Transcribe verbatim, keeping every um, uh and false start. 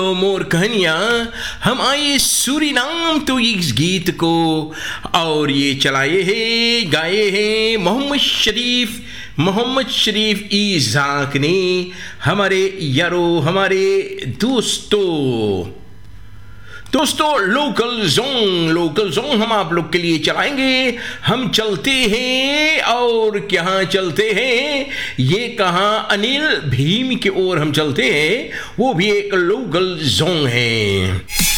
मोर कहानियाँ हम आए सूरीनाम तो इस गीत को और ये चलाए हैं गाए हैं मोहम्मद शरीफ मोहम्मद शरीफ इज़ाक ने हमारे यारो हमारे दोस्तों दोस्तों लोकल जोन लोकल जोन हम आप लोग के लिए चलाएंगे। हम चलते हैं और कहाँ चलते हैं ये कहाँ अनिल भीम की ओर हम चलते हैं, वो भी एक लोकल जोन है।